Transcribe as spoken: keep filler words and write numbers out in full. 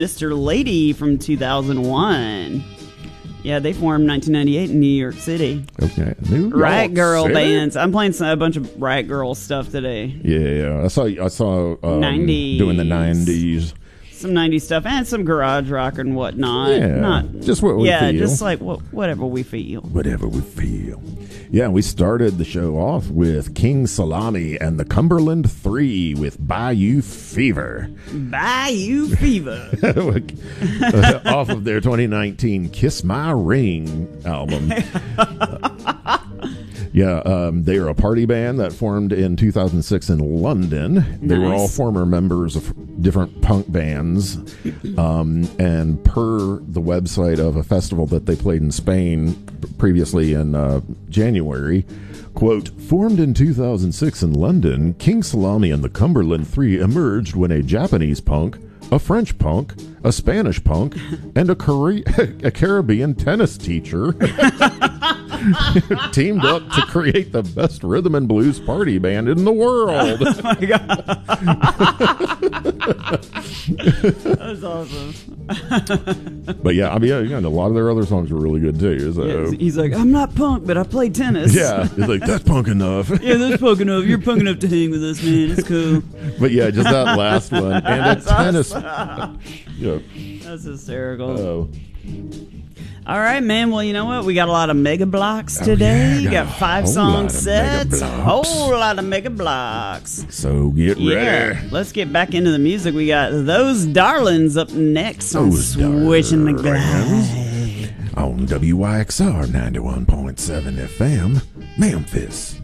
Mister Lady from two thousand one. Yeah, they formed nineteen ninety-eight in New York City. Okay. New York Riot Girl City? bands. I'm playing some, a bunch of Riot Girl stuff today. Yeah, I saw I saw um, nineties. doing the nineties. Some nineties stuff and some garage rock and whatnot. Yeah, Not just what we yeah, feel. just like what, whatever we feel. Whatever we feel. Yeah, we started the show off with King Salami and the Cumberland Three with Bayou Fever. Bayou Fever. Off of their twenty nineteen Kiss My Ring album. uh, yeah, um, they are a party band that formed in two thousand six in London. They Nice. were all former members of different punk bands. Um, and per the website of a festival that they played in Spain previously in uh, January, quote, formed in two thousand six in London, King Salami and the Cumberland Three emerged when a Japanese punk, a French punk, a Spanish punk, and a, Cari- a Caribbean tennis teacher teamed up to create the best rhythm and blues party band in the world. Oh my god. That's awesome. But yeah, I mean, yeah, a lot of their other songs were really good too. So. Yeah, he's like, I'm not punk, but I play tennis. Yeah, he's like, that's punk enough. Yeah, that's punk enough. You're punk enough to hang with us, man. It's cool. But yeah, just that last one. And a That's tennis. awesome. Yeah. That's hysterical. Oh. All right, man. Well, you know what? We got a lot of mega blocks today. yeah, You got got a five whole song lot of mega sets. A blocks. whole lot of mega blocks. So get Yeah. ready. Let's get back into the music. We got Those Darlings up next on Those Swishing the Darlings. Glide. On W Y X R ninety-one point seven F M, Memphis.